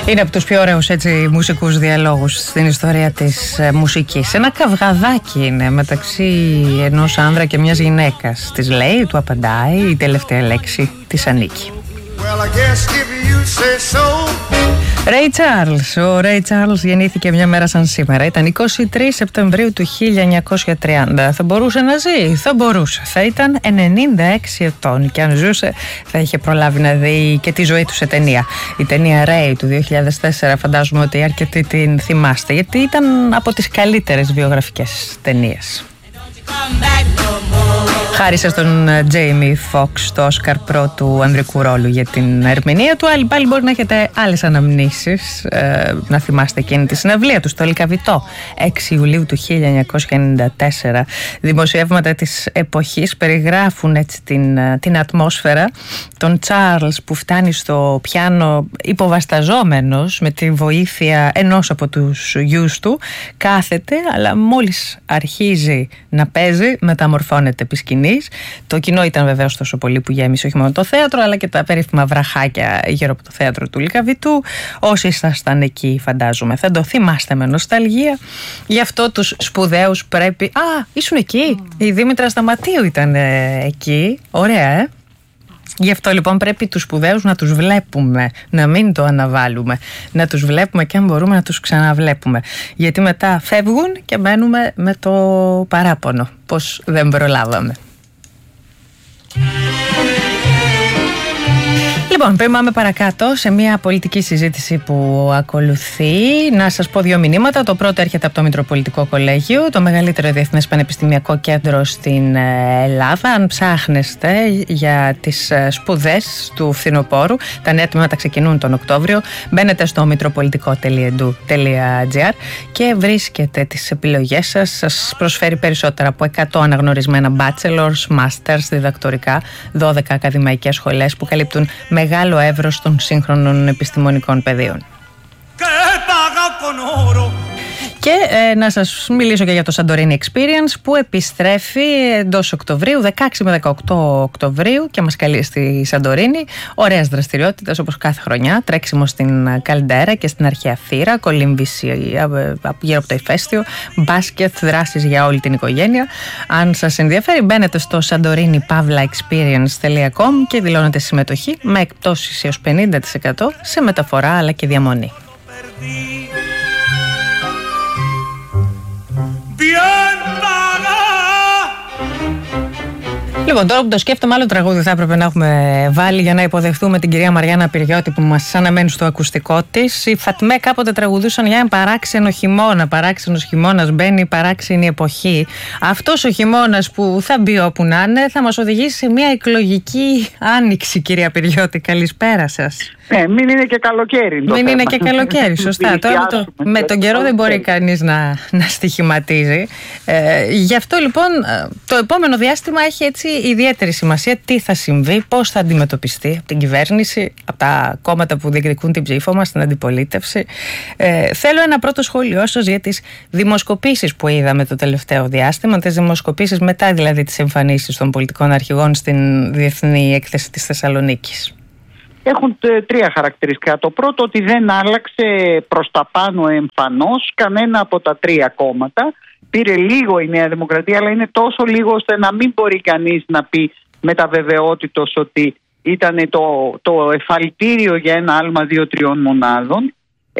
Είναι από τους πιο ωραίους μουσικούς διαλόγους στην ιστορία της μουσικής. Ένα καυγαδάκι είναι μεταξύ ενός άνδρα και μιας γυναίκας. Της λέει, του απαντάει, η τελευταία λέξη της ανήκει. Ray Charles. Ο Ray Charles γεννήθηκε μια μέρα σαν σήμερα. Ήταν 23 Σεπτεμβρίου του 1930. Θα μπορούσε να ζει? Θα μπορούσε. Θα ήταν 96 ετών και αν ζούσε θα είχε προλάβει να δει και τη ζωή του σε ταινία. Η ταινία Ray του 2004 φαντάζομαι ότι αρκετοί την θυμάστε, γιατί ήταν από τις καλύτερες βιογραφικές ταινίες. Χάρισε στον Τζέιμι Φόξ το Όσκαρ πρώτου ανδρικού ρόλου για την ερμηνεία του. Άλλοι πάλι μπορεί να έχετε άλλες αναμνήσεις, να θυμάστε εκείνη τη συναυλία του στο Λυκαβητό 6 Ιουλίου του 1994. Δημοσιεύματα της εποχής περιγράφουν έτσι την ατμόσφαιρα. Τον Τσάρλς που φτάνει στο πιάνο υποβασταζόμενος με τη βοήθεια ενός από τους γιους του, κάθεται, αλλά μόλις αρχίζει να παίζει μεταμορφώνεται επί σκηνής. Το κοινό ήταν βεβαίως τόσο πολύ που γέμισε όχι μόνο το θέατρο, αλλά και τα περίφημα βραχάκια γύρω από το θέατρο του Λυκαβητού. Όσοι ήσασταν εκεί, φαντάζομαι, θα το θυμάστε με νοσταλγία. Γι' αυτό τους σπουδαίους πρέπει. Α, ήσουν εκεί. Η Δήμητρα Σταματίου ήταν εκεί. Ωραία, Γι' αυτό λοιπόν πρέπει τους σπουδαίους να τους βλέπουμε, να μην το αναβάλουμε. Να τους βλέπουμε και αν μπορούμε να τους ξαναβλέπουμε. Γιατί μετά φεύγουν και μένουμε με το παράπονο πως δεν προλάβαμε. Λοιπόν, πριν πάμε παρακάτω σε μια πολιτική συζήτηση που ακολουθεί, να σας πω δύο μηνύματα. Το πρώτο έρχεται από το Μητροπολιτικό Κολέγιο, το μεγαλύτερο διεθνές πανεπιστημιακό κέντρο στην Ελλάδα. Αν ψάχνεστε για τις σπουδές του φθινοπόρου, τα νέα τμήματα ξεκινούν τον Οκτώβριο. Μπαίνετε στο mitropolitico.edu.gr και βρίσκετε τις επιλογές σας. Σας προσφέρει περισσότερα από 100 αναγνωρισμένα bachelors, masters, διδακτορικά, 12 ακαδημαϊκές σχολές που καλύπτουν μεγάλο εύρος των σύγχρονων επιστημονικών πεδίων. Και να σας μιλήσω και για το Santorini Experience που επιστρέφει εντός Οκτωβρίου, 16 με 18 Οκτωβρίου και μας καλεί στη Σαντορίνη. Ωραίες δραστηριότητες όπως κάθε χρονιά, τρέξιμο στην Καλντέρα και στην Αρχαία Θύρα, κολύμβηση γύρω από το ηφαίστειο, μπάσκετ, δράσεις για όλη την οικογένεια. Αν σας ενδιαφέρει, μπαίνετε στο santorinipavlaexperience.com και δηλώνετε συμμετοχή με εκπτώσεις έως 50% σε μεταφορά αλλά και διαμονή. Λοιπόν, τώρα που το σκέφτομαι, άλλο τραγούδι θα έπρεπε να έχουμε βάλει για να υποδεχτούμε την κυρία Μαριάννα Πυριώτη που μας αναμένει στο ακουστικό της. Οι Φατμέ κάποτε τραγουδούσαν για ένα παράξενο χειμώνα. Παράξενος χειμώνας μπαίνει, παράξενη εποχή. Αυτός ο χειμώνας που θα μπει όπου να είναι θα μας οδηγήσει σε μια εκλογική άνοιξη, κυρία Πυριώτη. Καλησπέρα σας. Μην είναι και καλοκαίρι. Μην είναι και καλοκαίρι, σωστά. Τώρα με τον καιρό δεν μπορεί κανείς να στοιχηματίζει. Γι' αυτό λοιπόν το επόμενο διάστημα έχει έτσι ιδιαίτερη σημασία τι θα συμβεί, πώς θα αντιμετωπιστεί από την κυβέρνηση, από τα κόμματα που διεκδικούν την ψήφο μας, την αντιπολίτευση. Θέλω ένα πρώτο σχόλιο σας για τις δημοσκοπήσεις που είδαμε το τελευταίο διάστημα, τις δημοσκοπήσεις μετά δηλαδή τις εμφανίσεις των πολιτικών αρχηγών στην Διεθνή Έκθεση της Θεσσαλονίκης. Έχουν τρία χαρακτηριστικά. Το πρώτο, ότι δεν άλλαξε προς τα πάνω εμφανώς κανένα από τα τρία κόμματα. Πήρε λίγο η Νέα Δημοκρατία, αλλά είναι τόσο λίγο ώστε να μην μπορεί κανείς να πει με τα βεβαιότητος ότι ήταν το εφαλτήριο για ένα άλμα 2-3 μονάδων.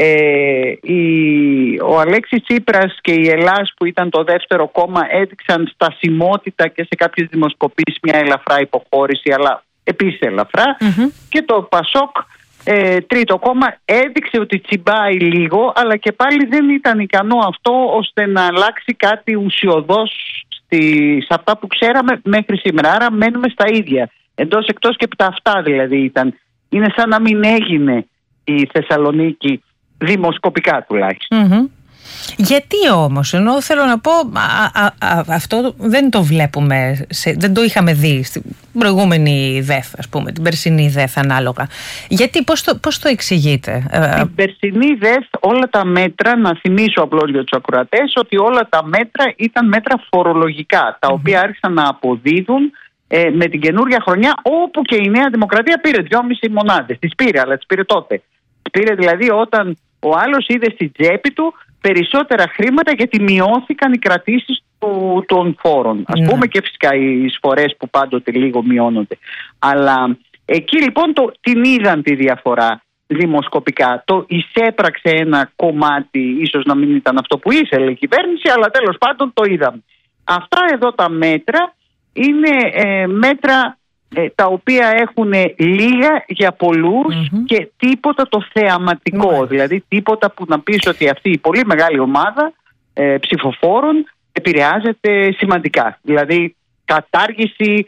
Ο Αλέξης Τσίπρας και η Ελλάς που ήταν το δεύτερο κόμμα έδειξαν στασιμότητα και σε κάποιες δημοσκοπήσεις μια ελαφρά υποχώρηση, αλλά επίσης ελαφρά. Και το Πασόκ, τρίτο κόμμα, έδειξε ότι τσιμπάει λίγο, αλλά και πάλι δεν ήταν ικανό αυτό ώστε να αλλάξει κάτι ουσιωδώς σε αυτά που ξέραμε μέχρι σήμερα. Άρα μένουμε στα ίδια. Εντός εκτός και τα αυτά δηλαδή ήταν. Είναι σαν να μην έγινε η Θεσσαλονίκη δημοσκοπικά τουλάχιστον. Γιατί όμως, ενώ θέλω να πω αυτό δεν το βλέπουμε, δεν το είχαμε δει στην προηγούμενη ΔΕΘ, ας πούμε, την περσινή ΔΕΘ ανάλογα. Γιατί, πώς το εξηγείτε? Την περσινή ΔΕΘ όλα τα μέτρα, να θυμίσω απλώς για τους ακροατές, ότι όλα τα μέτρα ήταν μέτρα φορολογικά, τα οποία άρχισαν να αποδίδουν με την καινούργια χρονιά, όπου και η Νέα Δημοκρατία πήρε 2,5 μονάδες. Τις πήρε, αλλά τις πήρε τότε. πήρε δηλαδή όταν ο άλλος είδε στην τσέπη του περισσότερα χρήματα γιατί μειώθηκαν οι κρατήσεις των φόρων. Ας πούμε, και φυσικά οι εισφορές που πάντοτε λίγο μειώνονται. Αλλά εκεί λοιπόν την είδαν τη διαφορά δημοσκοπικά. Το εισέπραξε ένα κομμάτι, ίσως να μην ήταν αυτό που ήθελε η κυβέρνηση, αλλά τέλος πάντων το είδαμε. Αυτά εδώ τα μέτρα είναι μέτρα τα οποία έχουν λίγα για πολλούς και τίποτα το θεαματικό. Δηλαδή τίποτα που να πεις ότι αυτή η πολύ μεγάλη ομάδα ψηφοφόρων επηρεάζεται σημαντικά. Δηλαδή κατάργηση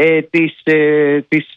της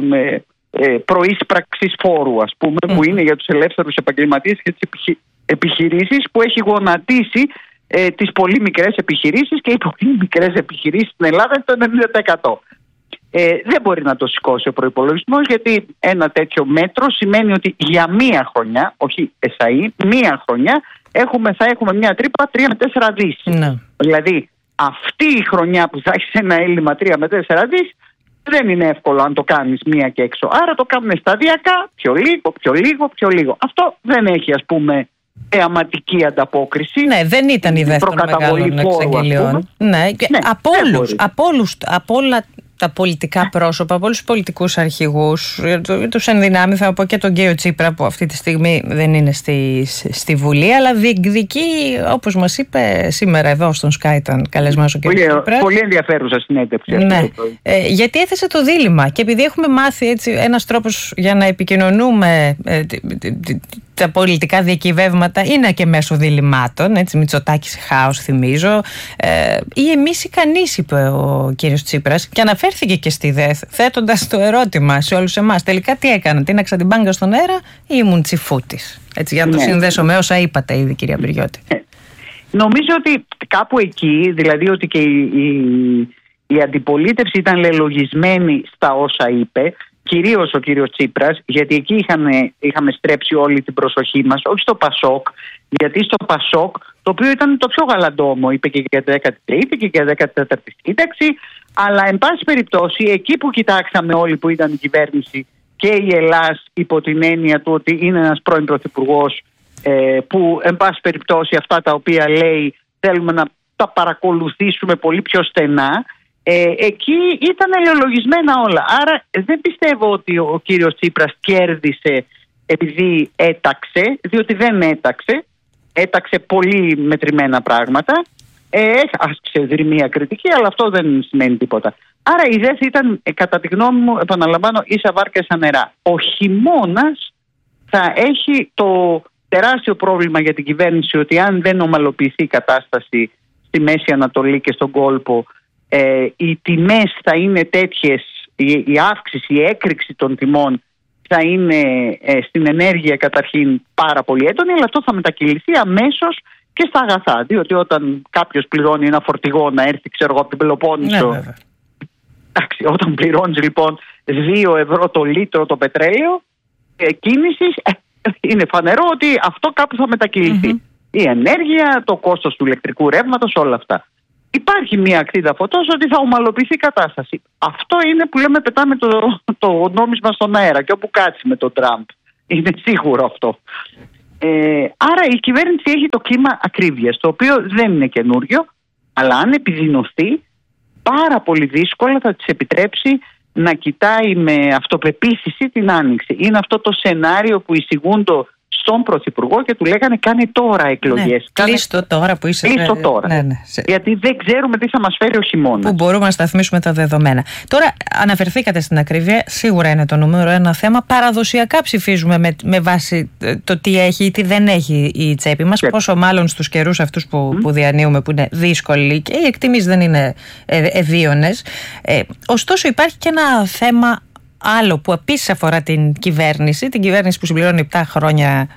προείσπραξης φόρου, ας πούμε, που είναι για τους ελεύθερους επαγγελματίες και τις επιχειρήσεις, που έχει γονατίσει τις πολύ μικρές επιχειρήσεις, και οι πολύ μικρές επιχειρήσεις στην Ελλάδα είναι το 90%. Δεν μπορεί να το σηκώσει ο προϋπολογισμός, γιατί ένα τέτοιο μέτρο σημαίνει ότι για μία χρονιά, όχι εσαΐ, μία χρονιά θα έχουμε μια τρύπα 3 με 4 δις. Δηλαδή αυτή η χρονιά που θα έχεις ένα έλλειμμα 3 με 4 δις δεν είναι εύκολο αν το κάνεις μία και έξω. Άρα το κάνουμε σταδιακά, πιο λίγο. Αυτό δεν έχει, ας πούμε, θεαματική ανταπόκριση. Ναι, δεν ήταν η δεύτερη μεγάλων εξαγγελιών. Ναι, από όλα τα πολιτικά πρόσωπα, από όλους τους πολιτικούς αρχηγούς, τους ενδυνάμει, θα πω και τον κύριο Τσίπρα, που αυτή τη στιγμή δεν είναι στη Βουλή, αλλά διεκδικεί, όπως μας είπε σήμερα εδώ στον Sky, ήταν καλεσμένος ο κύριος Τσίπρας. Πολύ ενδιαφέρουσα συνέντευξη. Ναι, γιατί έθεσε το δίλημμα, και επειδή έχουμε μάθει έτσι ένας τρόπος για να επικοινωνούμε τα πολιτικά διακυβεύματα είναι και μέσω διλημμάτων, έτσι, Μητσοτάκης χάος θυμίζω, ή εμείς ή κανείς, είπε ο κύριος Τσίπρας, και αναφέρθηκε και στη ΔΕΘ, θέτοντας το ερώτημα σε όλους εμάς, τελικά τι έκανα, τίναξα την μπάγκα στον αέρα ή ήμουν τσιφούτης? Έτσι, για να το συνδέσω με όσα είπατε ήδη, κυρία Μπυριώτη. Νομίζω ότι κάπου εκεί, δηλαδή ότι και η αντιπολίτευση ήταν λελογισμένη στα όσα είπε, κυρίως ο κύριος Τσίπρας, γιατί εκεί είχαμε στρέψει όλη την προσοχή μας, όχι στο Πασόκ, γιατί στο Πασόκ, το οποίο ήταν το πιο γαλαντόμο, είπε και για 13η και για 14η σύνταξη, αλλά εν πάση περιπτώσει εκεί που κοιτάξαμε όλοι που ήταν η κυβέρνηση και η Ελλάς, υπό την έννοια του ότι είναι ένας πρώην πρωθυπουργός, που εν πάση περιπτώσει αυτά τα οποία λέει θέλουμε να τα παρακολουθήσουμε πολύ πιο στενά, εκεί ήταν ελαιολογισμένα όλα. Άρα δεν πιστεύω ότι ο κύριος Τσίπρας κέρδισε επειδή έταξε, διότι δεν έταξε πολύ μετρημένα πράγματα, άσκησε δρυμία κριτική, αλλά αυτό δεν σημαίνει τίποτα. Άρα η ΔΕΘ ήταν, κατά τη γνώμη μου, επαναλαμβάνω, ίσα βάρκα ίσα νερά. Ο χειμώνας θα έχει το τεράστιο πρόβλημα για την κυβέρνηση ότι αν δεν ομαλοποιηθεί η κατάσταση στη Μέση Ανατολή και στον κόλπο, οι τιμές θα είναι τέτοιες, η αύξηση, η έκρηξη των τιμών θα είναι στην ενέργεια καταρχήν πάρα πολύ έντονη, αλλά αυτό θα μετακυληθεί αμέσως και στα αγαθά. Διότι όταν κάποιος πληρώνει ένα φορτηγό να έρθει, ξέρω εγώ, από την Πελοπόννησο, εντάξει, όταν πληρώνεις λοιπόν 2 ευρώ το λίτρο το πετρέλαιο κίνησης, είναι φανερό ότι αυτό κάπου θα μετακυληθεί. Η ενέργεια, το κόστος του ηλεκτρικού ρεύματος, όλα αυτά. Υπάρχει μια ακτίδα φωτός ότι θα ομαλοποιηθεί η κατάσταση. Αυτό είναι που λέμε πετάμε το νόμισμα στον αέρα και όπου κάτσει με τον Τραμπ. Είναι σίγουρο αυτό. Άρα η κυβέρνηση έχει το κλίμα ακρίβειας, το οποίο δεν είναι καινούριο, αλλά αν επιδεινωθεί πάρα πολύ δύσκολα θα της επιτρέψει να κοιτάει με αυτοπεποίθηση την άνοιξη. Είναι αυτό το σενάριο που εισηγούν στον Πρωθυπουργό και του λέγανε κάνε τώρα εκλογές. Κλείστο τώρα που είσαι. Κλείστο τώρα. Γιατί δεν ξέρουμε τι θα μας φέρει ο χειμώνας. Που μπορούμε να σταθμίσουμε τα δεδομένα. Τώρα αναφερθήκατε στην ακρίβεια, σίγουρα είναι το νούμερο ένα θέμα. Παραδοσιακά ψηφίζουμε με βάση το τι έχει ή τι δεν έχει η τσέπη μας. Πόσο μάλλον στους καιρούς αυτούς που διανύουμε, που είναι δύσκολοι και οι εκτιμήσεις δεν είναι ευίωνες. Ωστόσο υπάρχει και ένα θέμα άλλο που επίσης αφορά την κυβέρνηση που συμπληρώνει 7 χρόνια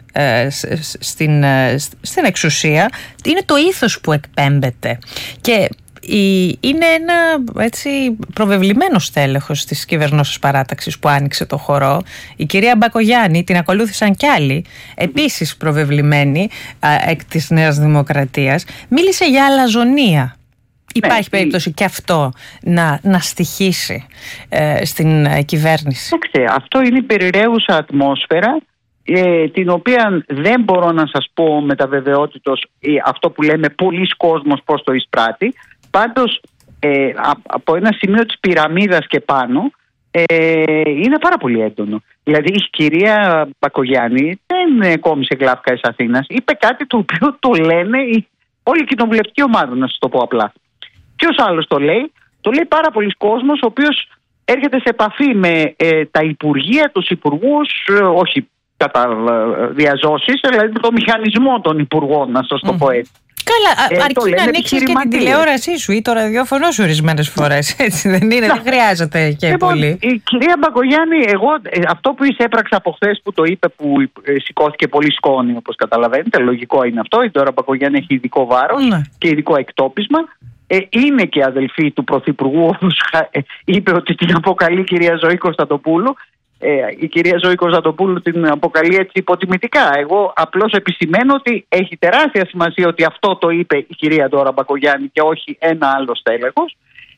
στην εξουσία, είναι το ήθος που εκπέμπεται. Και είναι ένα έτσι προβεβλημένο στέλεχος της κυβερνώσεως παράταξης που άνοιξε το χορό. Η κυρία Μπακογιάννη, την ακολούθησαν κι άλλοι, επίσης προβεβλημένοι εκ της Νέας Δημοκρατίας, μίλησε για αλαζονία. Υπάρχει περίπτωση και αυτό να στοιχήσει στην κυβέρνηση? Αυτό είναι η περιραίουσα ατμόσφαιρα την οποία δεν μπορώ να σας πω με τα βεβαιότητος αυτό που λέμε πολλής κόσμος πώς το εισπράττει. Πάντως από ένα σημείο της πυραμίδας και πάνω είναι πάρα πολύ έντονο. Δηλαδή η κυρία Μπακογιάννη δεν κόμισε γλάφκα της Αθήνας. Είπε κάτι το οποίο το λένε όλη η κοινοβουλευτική ομάδα, να σας το πω απλά. Ποιος άλλος το λέει? Το λέει πάρα πολλοί κόσμος, ο οποίος έρχεται σε επαφή με τα υπουργεία, τους υπουργούς, όχι κατά διαζώσεις, δηλαδή το μηχανισμό των υπουργών, να σας το πω έτσι. Καλά, αρκεί να ανοίξεις και την τηλεόρασή σου ή το ραδιόφωνο σου ορισμένες φορές. Έτσι δεν είναι, δεν χρειάζεται και πολύ. Η κυρία Μπακογιάννη, εγώ αυτό που εισέπραξα από χθες που το είπε, που σηκώθηκε πολύ σκόνη, όπως καταλαβαίνετε, λογικό είναι αυτό. Η Ντόρα Μπακογιάννη έχει ειδικό βάρος και ειδικό εκτόπισμα. Είναι και αδελφή του Πρωθυπουργού, όπως είπε ότι την αποκαλεί κυρία Ζωή Κωνσταντοπούλου. Η κυρία Ζωή Κωνσταντοπούλου την αποκαλεί έτσι υποτιμητικά. Εγώ απλώς επισημαίνω ότι έχει τεράστια σημασία ότι αυτό το είπε η κυρία Ντόρα Μπακογιάννη και όχι ένα άλλο στέλεχος.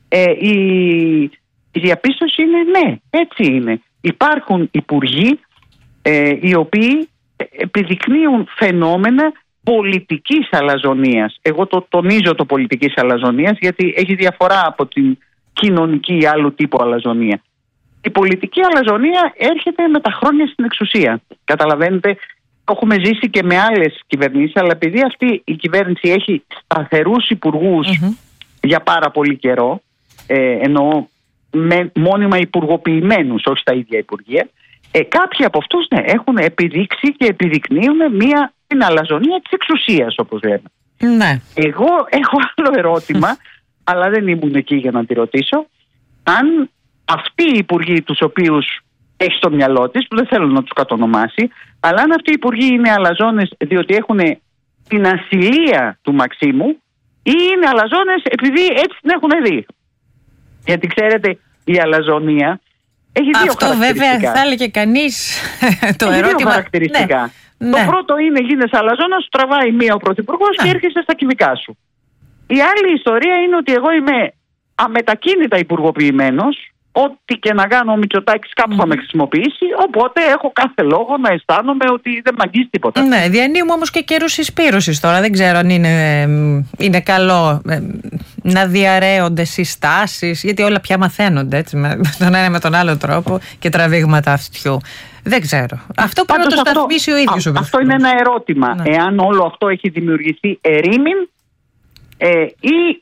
Η διαπίστωση είναι ναι, έτσι είναι. Υπάρχουν υπουργοί οι οποίοι επιδεικνύουν φαινόμενα πολιτικής αλαζονίας. Εγώ το τονίζω το πολιτικής αλαζονίας, γιατί έχει διαφορά από την κοινωνική ή άλλου τύπου αλαζονία. Η πολιτική αλαζονία έρχεται με τα χρόνια στην εξουσία. Καταλαβαίνετε, έχουμε ζήσει και με άλλες κυβερνήσεις, αλλά επειδή αυτή η κυβέρνηση έχει σταθερούς υπουργούς για πάρα πολύ καιρό, εννοώ μόνιμα υπουργοποιημένους, όχι στα ίδια υπουργεία, κάποιοι από αυτούς έχουν επιδείξει και επιδεικνύουν την αλαζονία της εξουσίας, όπως λέμε. Ναι. Εγώ έχω άλλο ερώτημα, αλλά δεν ήμουν εκεί για να τη ρωτήσω. Αν αυτοί οι υπουργοί τους οποίους έχει στο μυαλό της, που δεν θέλω να τους κατονομάσει, αλλά αν αυτοί οι υπουργοί είναι αλαζόνες διότι έχουν την ασυλία του Μαξίμου ή είναι αλαζόνες επειδή έτσι την έχουν δει. Γιατί ξέρετε, η αλαζονία έχει δύο χαρακτηριστικά. Αυτό βέβαια θα έλεγε κανείς το έχει ερώτημα. Δύο χαρακτηριστικά. Ναι. Το πρώτο είναι γίνεσαι αλαζόνας, σου τραβάει μία ο πρωθυπουργός και έρχεσαι στα κυβικά σου. Η άλλη ιστορία είναι ότι εγώ είμαι αμετακίνητα υπουργοποιημένος. Ό,τι και να κάνω ο Μητσοτάκης κάπου θα με χρησιμοποιήσει, οπότε έχω κάθε λόγο να αισθάνομαι ότι δεν μ' αγγίζει τίποτα. Ναι, διανύουμε όμως και καιρούς συσπήρωσης τώρα. Δεν ξέρω αν είναι καλό να διαρρέονται συστάσεις, γιατί όλα πια μαθαίνονται έτσι, με τον ένα με τον άλλο τρόπο και τραβήγματα αυτιού. Δεν ξέρω. Αυτό πρέπει να το σταθμίσει ο ίδιος. Αυτό είναι ένα ερώτημα. Ναι. Εάν όλο αυτό έχει δημιουργηθεί ερήμην ή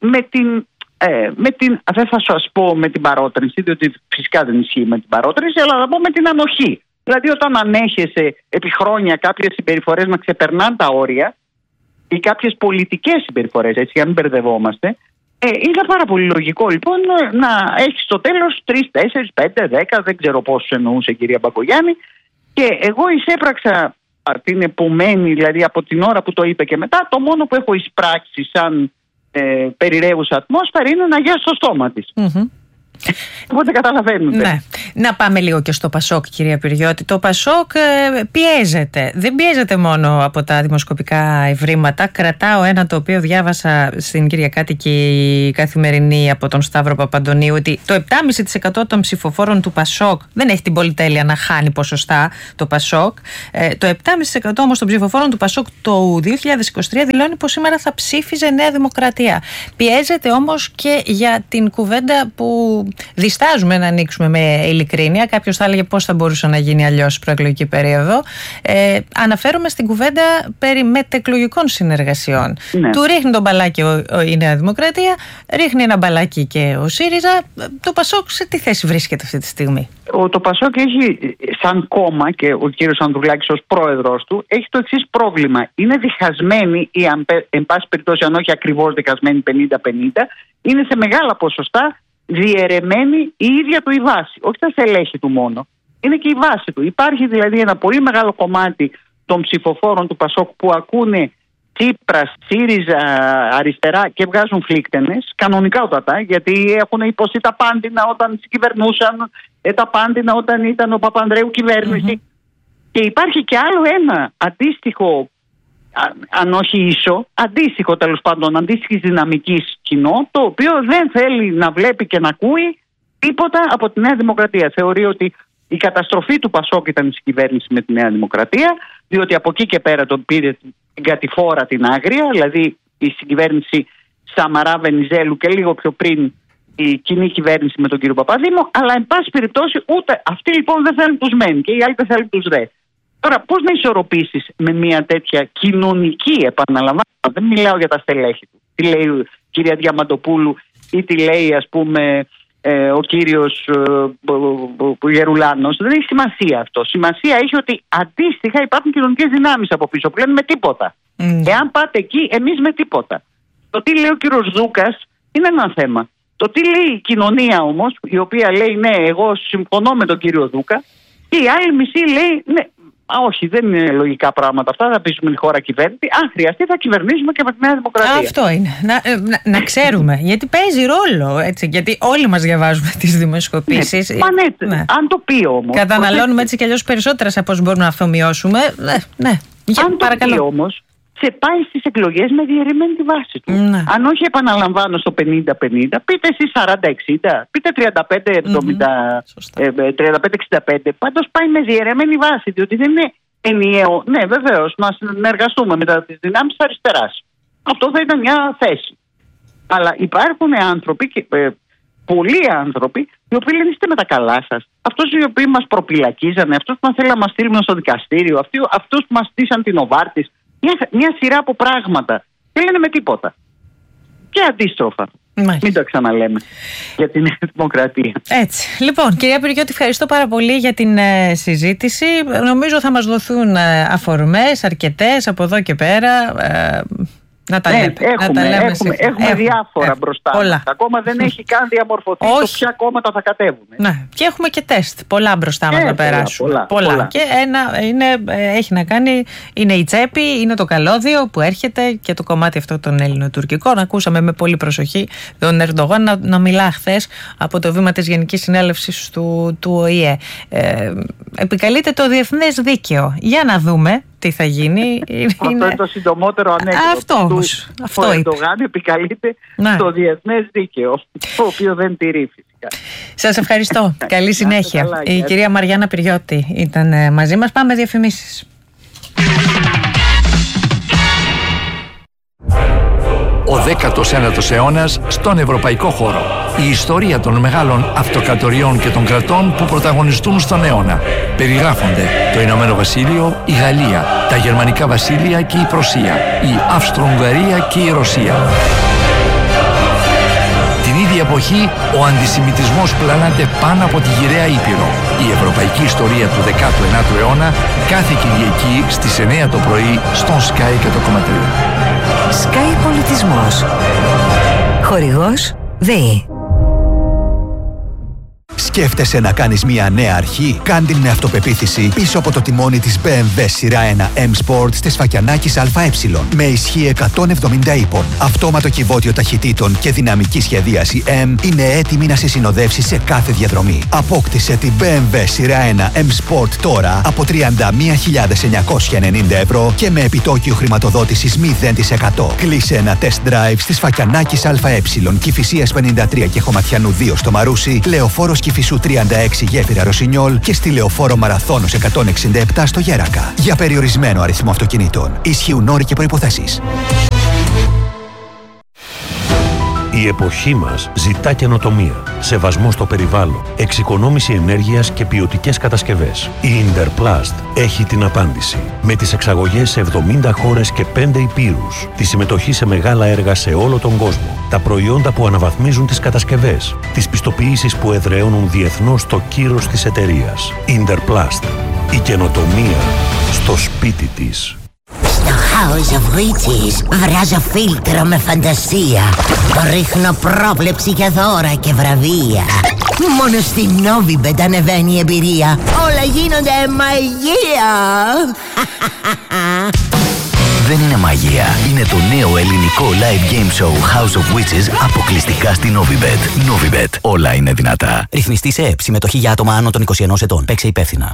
δεν θα σας πω με την παρότρινση, διότι φυσικά δεν ισχύει με την παρότρινση, αλλά θα πω με την ανοχή. Δηλαδή, όταν ανέχεσαι επί χρόνια κάποιες συμπεριφορές να ξεπερνάνε τα όρια ή κάποιες πολιτικές συμπεριφορές, έτσι, για να μην μπερδευόμαστε, είναι πάρα πολύ λογικό λοιπόν να έχεις στο τέλος 3, 4, 5, 10, δεν ξέρω πόσους εννοούσε η κυρία Μπακογιάννη, και εγώ εισέπραξα την επομένη, δηλαδή από την ώρα που το είπε και μετά, το μόνο που έχω εισπράξει σαν περιραίουσα ατμόσφαιρα είναι να γιάσει το στόμα της. Οπότε καταλαβαίνετε. Ναι. Να πάμε λίγο και στο Πασόκ, κυρία Πυριώτη. Το Πασόκ πιέζεται. Δεν πιέζεται μόνο από τα δημοσκοπικά ευρήματα. Κρατάω ένα το οποίο διάβασα στην Κυριακάτικη Καθημερινή από τον Σταύρο Παπαντονίου, ότι το 7,5% των ψηφοφόρων του Πασόκ δεν έχει την πολυτέλεια να χάνει ποσοστά το Πασόκ. Το 7,5% όμως των ψηφοφόρων του Πασόκ το 2023 δηλώνει πως σήμερα θα ψήφιζε Νέα Δημοκρατία. Πιέζεται όμως και για την κουβέντα που διστάζουμε να ανοίξουμε με ειλικρίνεια. Κάποιος θα έλεγε πώς θα μπορούσε να γίνει αλλιώς προεκλογική περίοδο. Αναφέρομαι στην κουβέντα περί μετεκλογικών συνεργασιών. Ναι. Του ρίχνει τον μπαλάκι η Νέα Δημοκρατία, ρίχνει ένα μπαλάκι και ο ΣΥΡΙΖΑ. Το Πασόκ σε τι θέση βρίσκεται αυτή τη στιγμή? Το Πασόκ έχει σαν κόμμα, και ο κύριος Ανδρουλάκης ως πρόεδρος του, έχει το εξής πρόβλημα. Είναι διχασμένοι, ή εν πάση περιπτώσει, αν όχι ακριβώς διχασμένοι 50-50, είναι σε μεγάλα ποσοστά διαιρεμένη η ίδια του η βάση. Όχι τα στελέχη του μόνο. Είναι και η βάση του. Υπάρχει δηλαδή ένα πολύ μεγάλο κομμάτι των ψηφοφόρων του Πασόκ που ακούνε Τσίπρας, ΣΥΡΙΖΑ, αριστερά και βγάζουν φλίκτενες, κανονικότατα, γιατί έχουν υποστεί τα πάντινα όταν κυβερνούσαν, τα πάντινα όταν ήταν ο Παπανδρέου κυβέρνηση. Και υπάρχει και άλλο ένα αντίστοιχο, αν όχι ίσο, αντίστοιχο τέλος πάντων, αντίστοιχης δυναμικής κοινό, το οποίο δεν θέλει να βλέπει και να ακούει τίποτα από τη Νέα Δημοκρατία. Θεωρεί ότι Η καταστροφή του Πασόκ ήταν η συγκυβέρνηση με τη Νέα Δημοκρατία, διότι από εκεί και πέρα τον πήρε την κατηφόρα την άγρια, δηλαδή η συγκυβέρνηση Σαμαρά Βενιζέλου και λίγο πιο πριν η κοινή κυβέρνηση με τον κύριο Παπαδήμο, αλλά εν πάση περιπτώσει ούτε αυτοί λοιπόν δεν θέλουν τους μεν και οι άλλοι δεν θέλουν τους δε. Τώρα πώς να ισορροπήσεις με μια τέτοια κοινωνική, επαναλαμβάνω, δεν μιλάω για τα στελέχη του, τι λέει η κυρία Διαμαντοπούλου ή τι λέει ας πούμε ο κύριος Γερουλάνος, δεν έχει σημασία αυτό. Σημασία έχει ότι αντίστοιχα υπάρχουν κοινωνικές δυνάμεις από πίσω που λένε με τίποτα. Εάν πάτε εκεί, εμείς με τίποτα. Το τι λέει ο κύριος Δούκας είναι ένα θέμα. Το τι λέει η κοινωνία όμως, η οποία λέει ναι, εγώ συμφωνώ με τον κύριο Δούκα, και η άλλη μισή λέει ναι, όχι, δεν είναι λογικά πράγματα αυτά. Θα πείσουμε τη χώρα κυβέρνητη. Αν χρειαστεί, θα κυβερνήσουμε και με τη Νέα Δημοκρατία. Αυτό είναι. Να ξέρουμε. Γιατί παίζει ρόλο. Έτσι, γιατί όλοι μας διαβάζουμε τις δημοσκοπήσεις. Ναι, αν το πει όμως. Καταναλώνουμε έτσι κι αλλιώς περισσότερα σε πώς μπορούμε να αυθομοιώσουμε. Ναι. Αν παρακαλώ. Το πει όμως, σε πάει στις εκλογές με διαιρεμένη τη βάση του. Ναι. Αν όχι, επαναλαμβάνω, στο 50-50, πείτε εσείς 40-60, πείτε 35-65. Πάντως πάει με διαιρεμένη βάση, διότι δεν είναι ενιαίο. Ναι, βεβαίως, να συνεργαστούμε με τις δυνάμεις της αριστεράς. Αυτό θα ήταν μια θέση. Αλλά υπάρχουν άνθρωποι, πολλοί άνθρωποι, οι οποίοι λένε είστε με τα καλά σας. Αυτούς οι οποίοι μας προπυλακίζανε, αυτούς που μας θέλουν να μας στείλουν στο δικαστήριο, αυτούς που μας στήσαν την Οβάρτης. Μια σειρά από πράγματα. Δεν λένε με τίποτα. Και αντίστροφα. Μην το ξαναλέμε για την Δημοκρατία. Έτσι. Λοιπόν, κυρία Πυριώτη, ευχαριστώ πάρα πολύ για την συζήτηση. Νομίζω θα μας δοθούν αφορμές αρκετές από εδώ και πέρα. Να τα λέμε. Έχουμε διάφορα μπροστά μας. Ακόμα δεν έχει καν διαμορφωθεί το ποια κόμματα θα κατέβουν. Ναι. Και έχουμε και τεστ. Πολλά μπροστά μας να περάσουν. Πολλά. Και έχει να κάνει, είναι η τσέπη, είναι το καλώδιο που έρχεται και το κομμάτι αυτό των ελληνοτουρκικών. Ακούσαμε με πολύ προσοχή τον Ερντογάν να μιλά χθες από το βήμα της Γενικής Συνέλευσης του ΟΗΕ. Επικαλείται το διεθνές δίκαιο. Για να δούμε τι θα γίνει. Αυτό είναι το συντομότερο ανέκδοτο. Αυτό όμως. Ο Ερντογάν επικαλείται το διεθνές δίκαιο, το οποίο δεν τηρεί φυσικά. Σας ευχαριστώ. Καλή συνέχεια. Η κυρία Μαριάννα Πυριώτη ήταν μαζί μας. Πάμε διαφημίσεις. Ο 19ος αιώνας στον ευρωπαϊκό χώρο. Η ιστορία των μεγάλων αυτοκρατοριών και των κρατών που πρωταγωνιστούν στον αιώνα. Περιγράφονται το Ηνωμένο Βασίλειο, η Γαλλία, τα Γερμανικά Βασίλεια και η Πρωσία, η Αυστρο-Ουγγαρία και η Ρωσία. Την ίδια εποχή, ο αντισημιτισμός πλανάται πάνω από τη γυραιά Ήπειρο. Η ευρωπαϊκή ιστορία του 19ου αιώνα κάθε Κυριακή στις 9 το πρωί στον Sky 100,3. Sky Πολιτισμός. Χορηγός ΔΕΗ. Σκέφτεσαι να κάνεις μια νέα αρχή? Κάν' με αυτοπεποίθηση πίσω από το τιμόνι της BMW σειρά 1 M Sport της Φακιανάκης ΑΕ με ισχύ 170 ύπων. Αυτόματο κυβότιο ταχυτήτων και δυναμική σχεδίαση M είναι έτοιμη να σε συνοδεύσει σε κάθε διαδρομή. Απόκτησε την BMW σειρά 1 M Sport τώρα από 31.990 ευρώ και με επιτόκιο χρηματοδότησης 0%. Κλείσε ένα test drive στις Φακιανάκης ΑΕ, Κηφισίας 53 και Χωματιανού 2 στο Μαρούσι, Λεωφόρος Κηφισού 36 Γέφυρα Ρωσινιόλ και στη Λεωφόρο Μαραθώνος 167 στο Γέρακα. Για περιορισμένο αριθμό αυτοκινήτων. Ισχύουν όροι και προϋποθέσεις. Η εποχή μας ζητά καινοτομία, σεβασμό στο περιβάλλον, εξοικονόμηση ενέργειας και ποιοτικές κατασκευές. Η Interplast έχει την απάντηση. Με τις εξαγωγές σε 70 χώρες και 5 υπήρους, τη συμμετοχή σε μεγάλα έργα σε όλο τον κόσμο, τα προϊόντα που αναβαθμίζουν τις κατασκευές, τις πιστοποιήσεις που εδραιώνουν διεθνώς το κύρος της εταιρείας. Interplast. Η καινοτομία στο σπίτι της. Στο House of Witches βράζω φίλτρο με φαντασία. Ρίχνω πρόβλεψη για δώρα και βραβεία. Μόνο στην Novibet ανεβαίνει η εμπειρία. Όλα γίνονται μαγεία. Δεν είναι μαγεία. Είναι το νέο ελληνικό live game show House of Witches αποκλειστικά στην Novibet. Novibet. Όλα είναι δυνατά. Ρυθμιστή σε ΕΕΠ. Συμμετοχή για άτομα άνω των 21 ετών. Παίξε υπεύθυνα.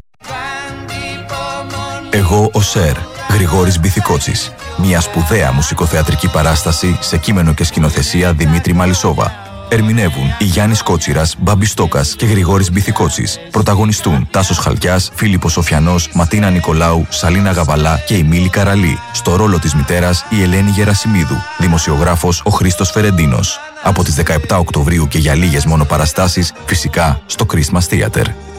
Εγώ ο Σερ, Γρηγόρης Μπιθικότσης. Μια σπουδαία μουσικοθεατρική παράσταση σε κείμενο και σκηνοθεσία Δημήτρη Μαλισσόβα. Ερμηνεύουν η Γιάννης Κότσιρας, Μπάμπης Στόκας και Γρηγόρης Μπιθικότσης. Πρωταγωνιστούν Τάσος Χαλκιάς, Φίλιππος Σοφιανός, Ματίνα Νικολάου, Σαλίνα Γαβαλά και η Μίλη Καραλή. Στο ρόλο της μητέρας η Ελένη Γερασιμίδου. Δημοσιογράφος ο Χρήστος Φερεντίνος. Από τις 17 Οκτωβρίου και για λίγες μόνο παραστάσεις, φυσικά στο Christmas Theater.